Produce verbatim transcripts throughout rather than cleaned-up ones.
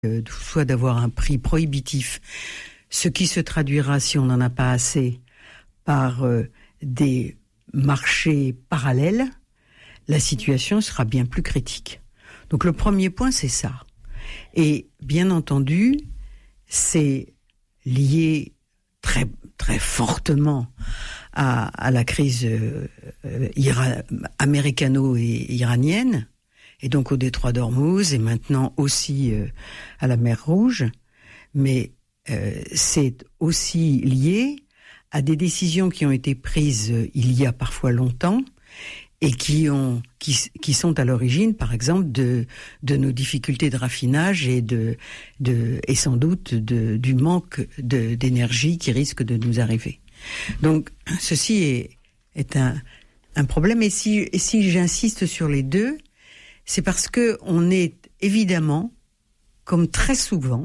euh, soit d'avoir un prix prohibitif, ce qui se traduira, si on n'en a pas assez, par euh, des marchés parallèles, la situation sera bien plus critique. Donc le premier point, c'est ça. Et bien entendu, c'est lié très, très fortement à, à la crise euh, ira- américano-iranienne, et donc au détroit d'Ormuz, et maintenant aussi euh, à la mer Rouge. Mais euh, c'est aussi lié à des décisions qui ont été prises euh, il y a parfois longtemps, et qui ont, qui, qui sont à l'origine, par exemple, de, de nos difficultés de raffinage et de, de, et sans doute de, du manque de, d'énergie qui risque de nous arriver. Donc, ceci est, est un, un problème. Et si, et si j'insiste sur les deux, c'est parce que on est évidemment, comme très souvent,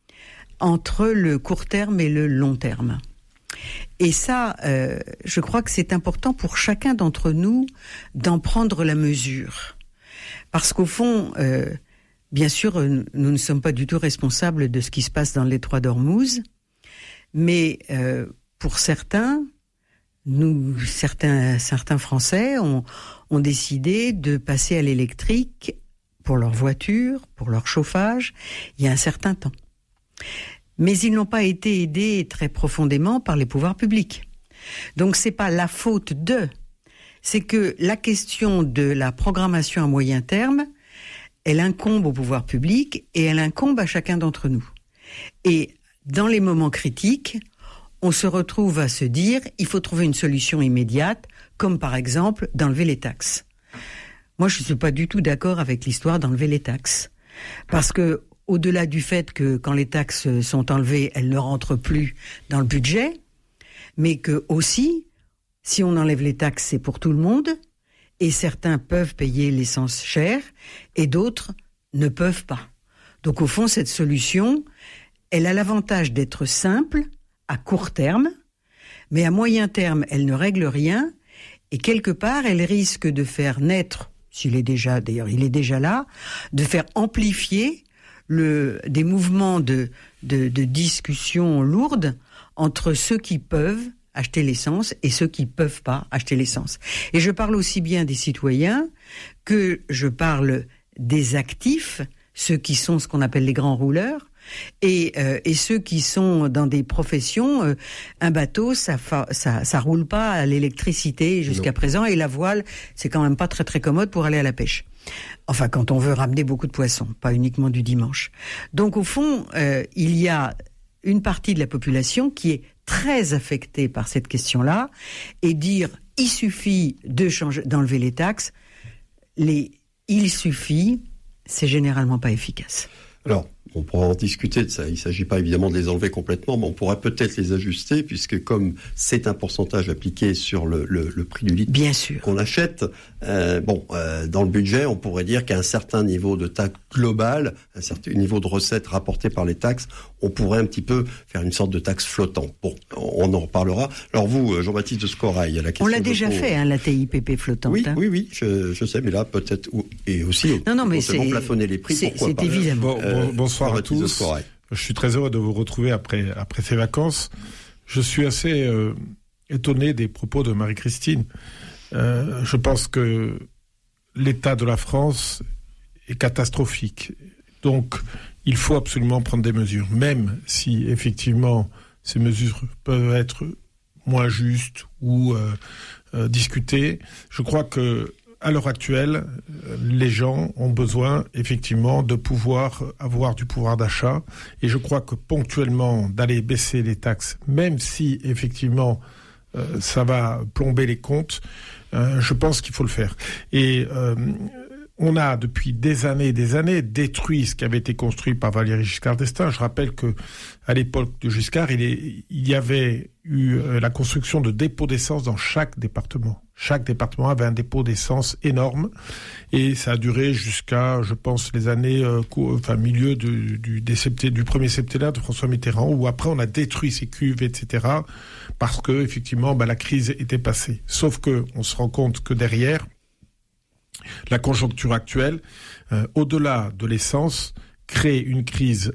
entre le court terme et le long terme. Et ça, euh, je crois que c'est important pour chacun d'entre nous d'en prendre la mesure. Parce qu'au fond, euh, bien sûr, nous ne sommes pas du tout responsables de ce qui se passe dans le détroit d'Ormuz, mais euh, pour certains, nous, certains, certains Français ont, ont décidé de passer à l'électrique pour leur voiture, pour leur chauffage, il y a un certain temps. Mais ils n'ont pas été aidés très profondément par les pouvoirs publics. Donc c'est pas la faute de, c'est que la question de la programmation à moyen terme, elle incombe au pouvoir public et elle incombe à chacun d'entre nous. Et dans les moments critiques, on se retrouve à se dire, il faut trouver une solution immédiate, comme par exemple d'enlever les taxes. Moi, je ne suis pas du tout d'accord avec l'histoire d'enlever les taxes. Parce que au-delà du fait que quand les taxes sont enlevées, elles ne rentrent plus dans le budget, mais que aussi, si on enlève les taxes, c'est pour tout le monde, et certains peuvent payer l'essence chère, et d'autres ne peuvent pas. Donc au fond, cette solution, elle a l'avantage d'être simple, à court terme, mais à moyen terme, elle ne règle rien, et quelque part, elle risque de faire naître, s'il est déjà, d'ailleurs il est déjà là, de faire amplifier Le, des mouvements de, de, de discussion lourdes entre ceux qui peuvent acheter l'essence et ceux qui peuvent pas acheter l'essence. Et je parle aussi bien des citoyens que je parle des actifs, ceux qui sont ce qu'on appelle les grands rouleurs, et, euh, et ceux qui sont dans des professions, euh, un bateau, ça, fa, ça, ça roule pas à l'électricité jusqu'à non. présent, et la voile, c'est quand même pas très très commode pour aller à la pêche. Enfin, quand on veut ramener beaucoup de poissons, pas uniquement du dimanche. Donc, au fond, euh, il y a une partie de la population qui est très affectée par cette question-là, et dire « il suffit de changer, d'enlever les taxes », les « il suffit », c'est généralement pas efficace. Alors, on pourra en discuter de ça. Il ne s'agit pas évidemment de les enlever complètement, mais on pourra peut-être les ajuster, puisque comme c'est un pourcentage appliqué sur le, le, le prix du litre Bien sûr. qu'on achète, euh, bon, euh, dans le budget, on pourrait dire qu'à un certain niveau de taxe globale, un certain niveau de recettes rapportées par les taxes, on pourrait un petit peu faire une sorte de taxe flottante. Bon, on en reparlera. Alors vous, Jean-Baptiste de Scorail, la question... On l'a déjà fait, hein, la T I P P flottante. Oui, hein. oui, oui, je, je sais, mais là, peut-être... Et aussi, non, non, mais c'est plafonner les prix, c'est, pourquoi c'est pas. évidemment. Bon, bon, bonsoir euh, à tous. Je suis très heureux de vous retrouver après, après ces vacances. Je suis assez euh, étonné des propos de Marie-Christine. Euh, je pense que l'état de la France est catastrophique. Donc, il faut absolument prendre des mesures, même si, effectivement, ces mesures peuvent être moins justes ou euh, euh, discutées. Je crois que à l'heure actuelle, les gens ont besoin, effectivement, de pouvoir avoir du pouvoir d'achat. Et je crois que ponctuellement, d'aller baisser les taxes, même si, effectivement, euh, ça va plomber les comptes, euh, je pense qu'il faut le faire. Et euh, on a, depuis des années et des années, détruit ce qui avait été construit par Valéry Giscard d'Estaing. Je rappelle que à l'époque de Giscard, il, est, il y avait eu euh, la construction de dépôts d'essence dans chaque département. Chaque département avait un dépôt d'essence énorme et ça a duré jusqu'à, je pense, les années, euh, co- enfin milieu du, du, des septé- du premier septennat de François Mitterrand, où après on a détruit ces cuves, et cetera, parce que effectivement, bah, la crise était passée. Sauf que on se rend compte que derrière, la conjoncture actuelle, euh, au-delà de l'essence, crée une crise